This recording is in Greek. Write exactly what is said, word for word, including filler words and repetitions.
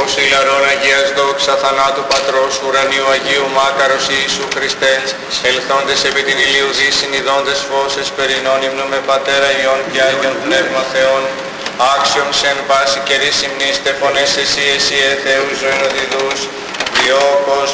φως ηλαρών Αγίας δόξα θανάτου Πατρός ουρανίου Αγίου Μάκαρος Ιησού Χριστέ, ελθόντες επί την ηλίου δύσιν ειδώντες φως εσπερινών υμνού με Πατέρα Υιόν και Άγιον Πνεύμα Θεόν, άξιον σε εν πάση καιρή συμνήστε φωνές εσύ εσύ ε Θεού ζωήν οδηδούς, διόκος